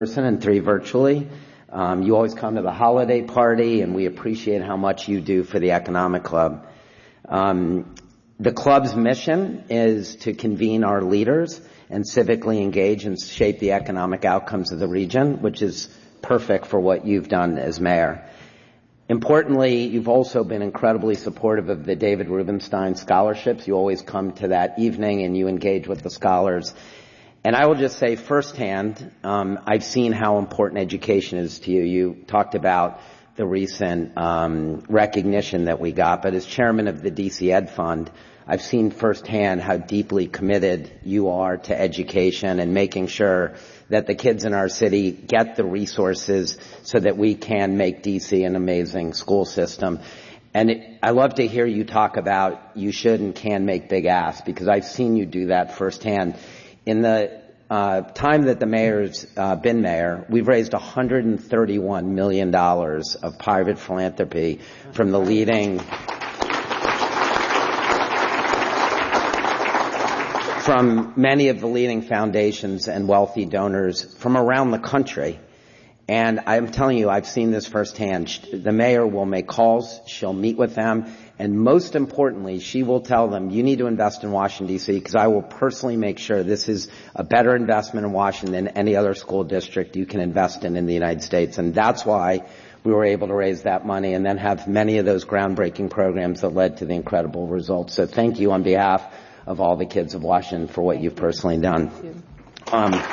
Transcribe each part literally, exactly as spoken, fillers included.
person and three virtually. Um, you always come to the holiday party, and we appreciate how much you do for the Economic Club. Um, the club's mission is to convene our leaders and civically engage and shape the economic outcomes of the region, which is perfect for what you've done as mayor. Importantly, you've also been incredibly supportive of the David Rubenstein scholarships. You always come to that evening and you engage with the scholars. And I will just say firsthand, um, I've seen how important education is to you. You talked about the recent um, recognition that we got, but as chairman of the D C Ed Fund, I've seen firsthand how deeply committed you are to education and making sure that the kids in our city get the resources so that we can make D C an amazing school system. And it, I love to hear you talk about you should and can make big asks, because I've seen you do that firsthand. In the uh, time that the mayor's uh, been mayor, we've raised one hundred thirty-one million dollars of private philanthropy from the leading from many of the leading foundations and wealthy donors from around the country. And I'm telling you, I've seen this firsthand. The mayor will make calls, she'll meet with them, and most importantly, she will tell them, you need to invest in Washington, D C, because I will personally make sure this is a better investment in Washington than any other school district you can invest in in the United States. And that's why we were able to raise that money and then have many of those groundbreaking programs that led to the incredible results. So thank you on behalf of all the kids of Washington for what you've personally done. Um,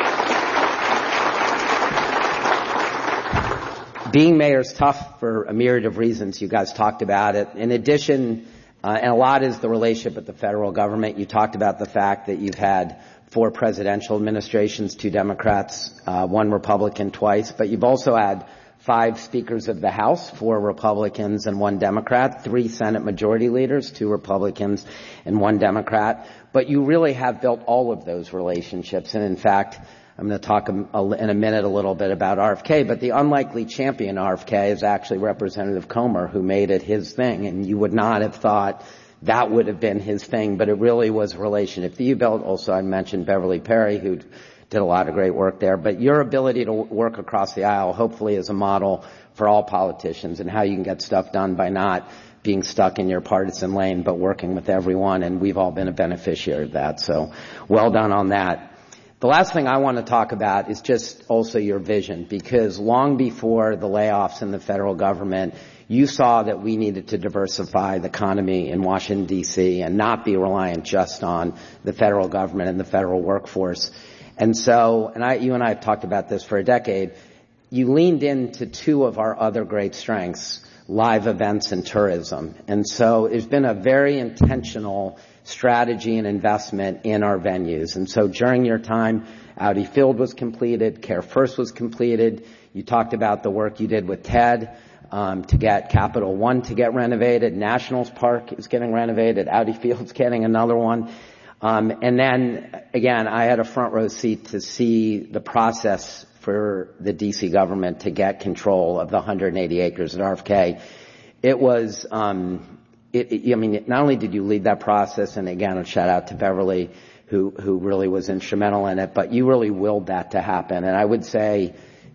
being mayor is tough for a myriad of reasons. You guys talked about it. In addition, uh, and a lot is the relationship with the federal government. You talked about the fact that you've had four presidential administrations, two Democrats, uh, one Republican twice, but you've also had five speakers of the House, four Republicans and one Democrat, three Senate majority leaders, two Republicans and one Democrat. But you really have built all of those relationships. And in fact, I'm going to talk in a minute a little bit about R F K, but the unlikely champion R F K is actually Representative Comer, who made it his thing. And you would not have thought that would have been his thing, but it really was a relationship that you built. Also, I mentioned Beverly Perry, who did a lot of great work there. But your ability to work across the aisle hopefully is a model for all politicians and how you can get stuff done by not being stuck in your partisan lane, but working with everyone. And we've all been a beneficiary of that. So well done on that. The last thing I want to talk about is just also your vision, because long before the layoffs in the federal government, you saw that we needed to diversify the economy in Washington, D C, and not be reliant just on the federal government and the federal workforce. And so, and I, you and I have talked about this for a decade, you leaned into two of our other great strengths, live events and tourism. And so it's been a very intentional strategy and investment in our venues. And so during your time, Audi Field was completed, Care First was completed. You talked about the work you did with TED um, to get Capital One to get renovated. Nationals Park is getting renovated. Audi Field's getting another one. Um, and then, again, I had a front row seat to see the process for the D C government to get control of the one hundred eighty acres at R F K. It was, um, it, it, I mean, not only did you lead that process, and again, a shout out to Beverly, who, who really was instrumental in it, but you really willed that to happen. And I would say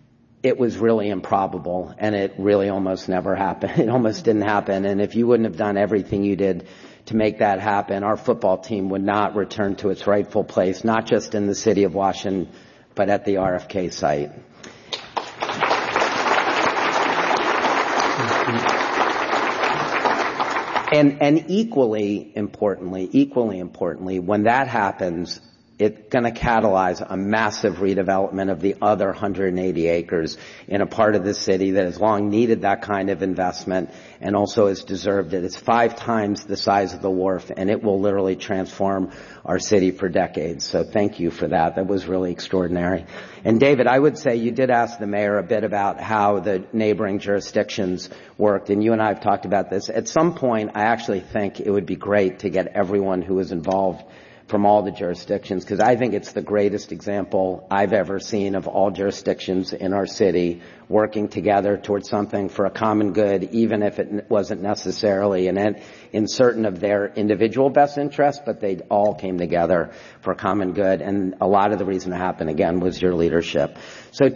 it was really improbable, and it really almost never happened. It almost didn't happen. And if you wouldn't have done everything you did to make that happen, our football team would not return to its rightful place, not just in the city of Washington, but at the R F K site. And, and equally importantly, equally importantly, when that happens, it's going to catalyze a massive redevelopment of the other one hundred eighty acres in a part of the city that has long needed that kind of investment and also has deserved it. It's five times the size of the wharf, and it will literally transform our city for decades. So thank you for that. That was really extraordinary. And David, I would say you did ask the mayor a bit about how the neighboring jurisdictions worked, and you and I have talked about this. At some point, I actually think it would be great to get everyone who was involved from all the jurisdictions, because I think it's the greatest example I've ever seen of all jurisdictions in our city working together towards something for a common good, even if it wasn't necessarily in, in certain of their individual best interests, but they all came together for a common good. And a lot of the reason it happened, again, was your leadership. So